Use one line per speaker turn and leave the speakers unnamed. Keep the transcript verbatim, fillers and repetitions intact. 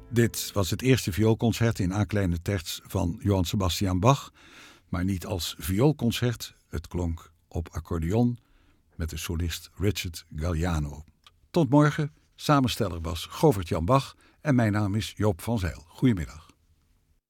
Dit was het eerste vioolconcert in A kleine terts van Johann Sebastian Bach, maar niet als vioolconcert. Het klonk op accordeon met de solist Richard Galliano. Tot morgen. Samensteller was Govert Jan Bach en mijn naam is Joop van Zijl. Goedemiddag.